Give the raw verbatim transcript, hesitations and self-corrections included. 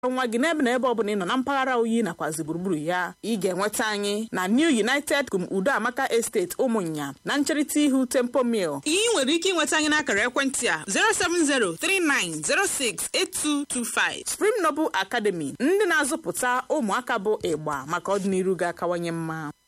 nwa gị n'ebe na ebe ọ bụla ị nọ na mpaghara oyi nakwazi gburugburu ya. Ị ga-enweta anyị na New United Kum Udo Amaka Estate Ụmụnya na ncherịta ihu Temple Mill. Ị nwere ike ịnweta anyị n'akara ekwentị a zero seven zero three nine zero six eight two two five. Spring Noble Academy, ndị na-azụpụta ụmụaka bụ ịgba maka ọdịnihu ga-akawanye mma.